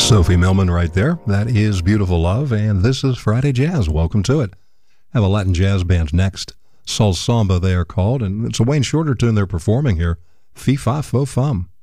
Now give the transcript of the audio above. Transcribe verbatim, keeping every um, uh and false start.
Sophie Millman right there. That is Beautiful Love, and this is Friday Jazz. Welcome to it. I have a Latin jazz band next. Soul Samba they are called, and it's a Wayne Shorter tune they're performing here. Fee Fa Fo Fum.